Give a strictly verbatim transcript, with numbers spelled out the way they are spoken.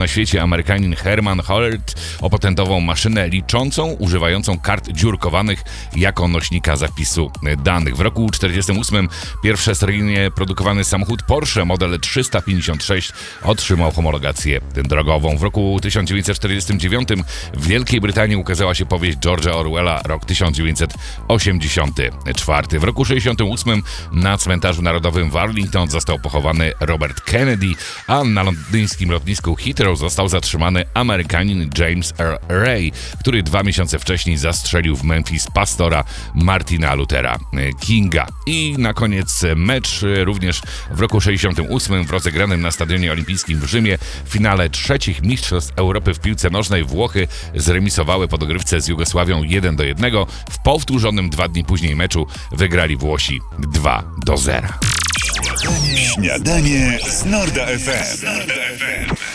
świecie Amerykanin Herman Holt opatentował maszynę liczącą, używającą kart dziurkowanych jako nośnika zapisu danych. W roku czterdziestym ósmym pierwszy seryjnie produkowany samochód Porsche model trzysta pięćdziesiąt sześć otrzymał homologację drogową. W roku tysiąc dziewięćset czterdziestym dziewiątym w Wielkiej Brytanii ukazała się powieść George'a Orwella, rok tysiąc dziewięćset osiemdziesiąty czwarty. W roku sześćdziesiątym ósmym na cmentarzu narodowym w Arlington został pochowany Robert Kennedy, a na londyńskim lotnisku Heathrow został zatrzymany Amerykanin James R. Ray, który dwa miesiące wcześniej zastrzelił w Memphis pastora Martina Luthera Kinga. I na koniec mecz również w roku sześćdziesiątym ósmym w rozegranym na Stadionie Olimpijskim w Rzymie w finale trzecich Mistrzostw Europy w piłce nożnej Włochy zremisowały po dogrywce z Jugosławią jeden do jednego. W powtórzonym dwa dni później meczu wygrali Włosi dwa do zera. Śniadanie z Norda F M.